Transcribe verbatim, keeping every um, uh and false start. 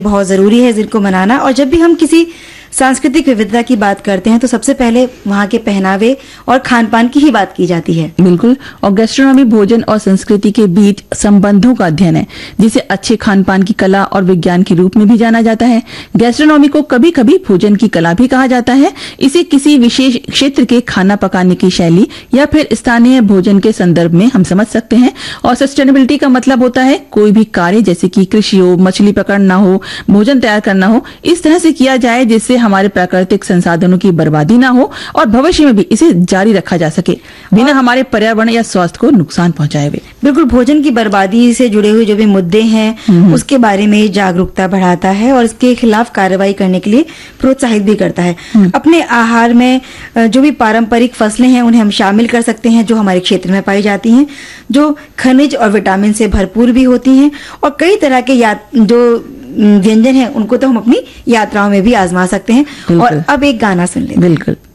बहुत जरूरी है जिनको मनाना। और जब भी हम किसी सांस्कृतिक विविधता की बात करते हैं तो सबसे पहले वहाँ के पहनावे और खान पान की ही बात की जाती है। बिल्कुल। और गैस्ट्रोनॉमी भोजन और संस्कृति के बीच संबंधों का अध्ययन है, जिसे अच्छे खान पान की कला और विज्ञान के रूप में भी जाना जाता है। गैस्ट्रोनॉमी को कभी कभी भोजन की कला भी कहा जाता है। इसे किसी विशेष क्षेत्र के खाना पकाने की शैली या फिर स्थानीय भोजन के संदर्भ में हम समझ सकते हैं। और सस्टेनेबिलिटी का मतलब होता है कोई भी कार्य जैसे कि कृषि हो, मछली पकड़ना हो, भोजन तैयार करना हो, इस तरह से किया जाए जिससे हमारे प्राकृतिक संसाधनों की बर्बादी ना हो और भविष्य में भी इसे जारी रखा जा सके बिना हमारे पर्यावरण या स्वास्थ्य को नुकसान पहुंचाए हुए। बिल्कुल, भोजन की बर्बादी से जुड़े हुए जो भी मुद्दे हैं उसके बारे में जागरूकता बढ़ाता है और इसके खिलाफ कार्रवाई करने के लिए प्रोत्साहित भी करता है। अपने आहार में जो भी पारंपरिक फसलें हैं उन्हें हम शामिल कर सकते हैं जो हमारे क्षेत्र में पाई जाती हैं, जो खनिज और विटामिन से भरपूर भी होती हैं। और कई तरह के या जो व्यंजन हैं उनको तो हम अपनी यात्राओं में भी आजमा सकते हैं। और अब एक गाना सुन लेते हैं। बिल्कुल।